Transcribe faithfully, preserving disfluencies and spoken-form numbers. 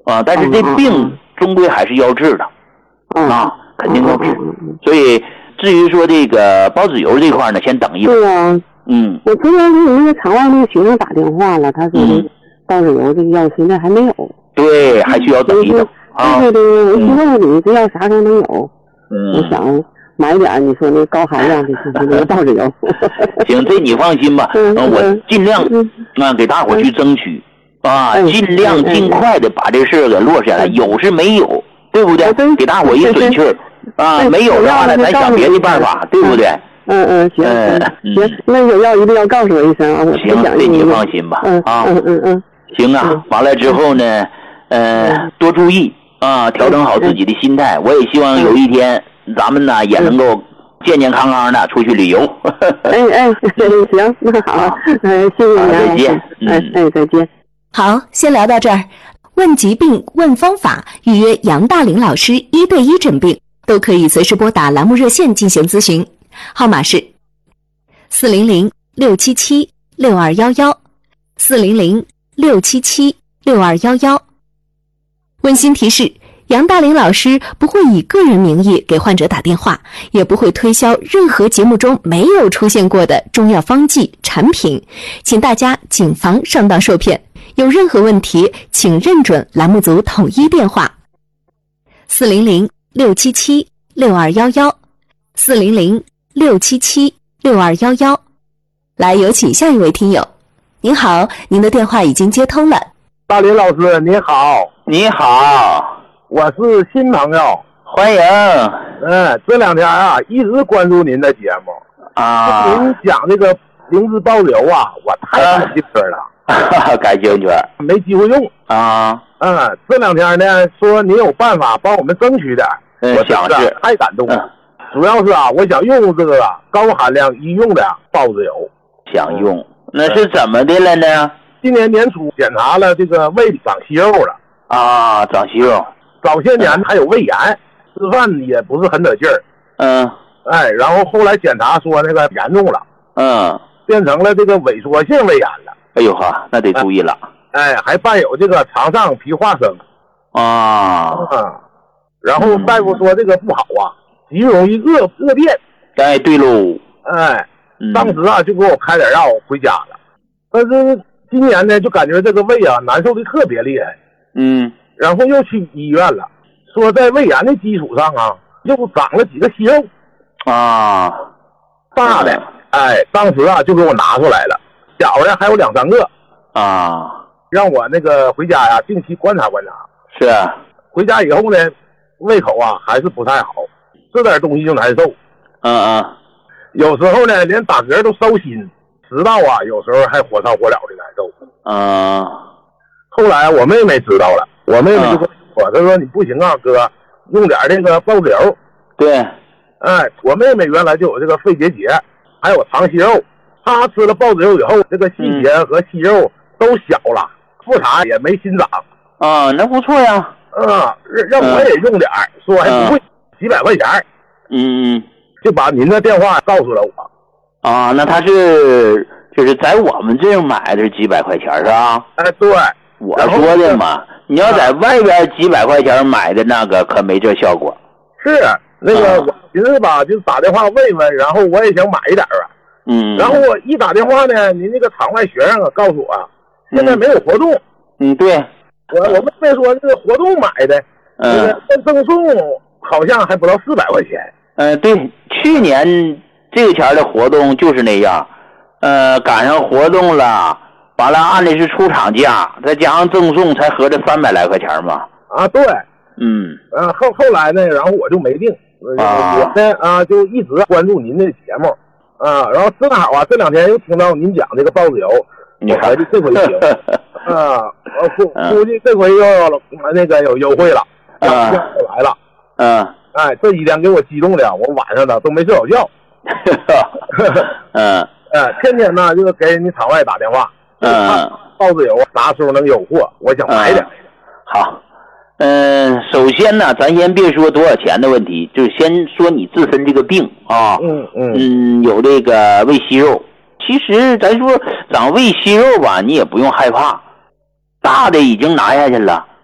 啊，但是这病终归还是要治的，嗯、啊，肯定要治。所以至于说这个孢子油这块呢，先等一会儿。 对啊， 嗯， 我昨天给你那个厂外那个学生打电话了，他说的孢子油这个药现在还没有。 对，还需要等一等啊。 对对对，我就问你这药啥时候能有？ 嗯， 我想买点，你说那高含量的那个孢子油。 行，这你放心吧，嗯，我尽量啊给大伙去争取啊，尽量尽快的把这事给落下来。有是没有，对不对？给大伙一准气儿啊，没有的话呢，咱想别的办法，对不对？ 嗯嗯，行行，那有药一定要告诉我一声啊，我行，这你放心吧，啊， 嗯嗯嗯， 行啊，完了之后呢，呃，多注意啊，调整好自己的心态。我也希望有一天咱们呢也能够健健康康的出去旅游。 哎哎，行，那好，嗯，谢谢你， 再见， 哎哎，再见。 好，先聊到这儿。问疾病、问方法，预约杨大林老师一对一诊病，都可以随时拨打栏目热线进行咨询，号码是四零零六七七六二幺幺，四零零六七七六二幺幺。温馨提示：杨大林老师不会以个人名义给患者打电话，也不会推销任何节目中没有出现过的中药方剂产品，请大家谨防上当受骗。有任何问题，请认准栏目组统一电话：四零零六七七六二幺幺，四零零六七七六二幺幺。来，有请下一位听友。您好，您的电话已经接通了。 大林老师，你好。 你好， 我是新朋友， 欢迎。 嗯，这两天啊，一直关注您的节目啊。 您讲这个灵芝孢子油啊，我太感兴趣了。 感兴趣， 没机会用啊。 嗯，这两天呢，说您有办法帮我们争取点， 嗯、 我想是太感动了。 嗯、 主要是啊，我想用这个高含量医用的孢子油。 想用，那是怎么的了呢？ 今年年初检查了这个胃里长息肉了。 啊，长息肉。 早些年还有胃炎，吃饭也不是很得劲儿。 嗯。 哎，然后后来检查说那个严重了。 嗯。 变成了这个萎缩性胃炎了。 哎呦哈，那得注意了。 哎，还伴有这个肠上皮化生。 啊。 嗯。然后大夫说这个不好啊，极容易饿饿便。 哎，对喽。 哎， 嗯、 当时啊就给我开点药回家了。但是今年呢，就感觉这个胃啊难受的特别厉害。 嗯。 然后又去医院了，说在胃炎的基础上啊，又长了几个息肉。 啊。 大的。哎，当时啊就给我拿出来了，小的还有两三个啊， 让我那个回家呀定期观察观察。 是啊， 回家以后呢，胃口啊还是不太好，吃点东西就难受。 嗯嗯， 有时候呢连打嗝都烧心，食道啊有时候还火烧火燎的难受。 嗯， 后来我妹妹知道了，我妹妹就跟我说，她说你不行啊哥，用点这个孢子油。 对， 哎，我妹妹原来就有这个肺结节。还有肠息肉，他吃了孢子油以后，这个细节和息肉都小了，复查也没新长。 啊，那不错呀。 嗯，让我也用点儿，说还不贵，几百块钱。 嗯， 就把您的电话告诉了我。 啊，那他是就是在我们这儿买的是几百块钱是吧？ 哎，对， 我说的嘛，你要在外边几百块钱买的那个可没这效果。 是。那个我寻思吧，就打电话问问，然后我也想买一点啊。 嗯。 然后我一打电话呢，您那个场外学生啊告诉我，现在没有活动。 嗯，对。 我我妹妹说这个活动买的， 嗯， 那个赠送好像还不到四百块钱。 嗯，对，去年这个钱的活动就是那样，呃，赶上活动了，完了按的是出厂价，再加上赠送，才合着三百来块钱嘛。 啊，对。 嗯， 呃，后后来呢，然后我就没定， 啊、 我呢啊就一直关注您的节目，啊，然后正好啊这两天又听到您讲这个孢子油，我合计这回行，啊，我估估计这回又那个有优惠了， 啊， 又来了， 嗯， 哎，这几天给我激动的，我晚上呢都没睡好觉， 嗯， 哎，天天呢就给你场外打电话， 嗯， 孢子油啥时候能有货，我想买点， 嗯、好。嗯，首先呢，咱先别说多少钱的问题，就先说你自身这个病啊。 嗯嗯嗯，有这个胃息肉。其实咱说长胃息肉吧，你也不用害怕，大的已经拿下去了，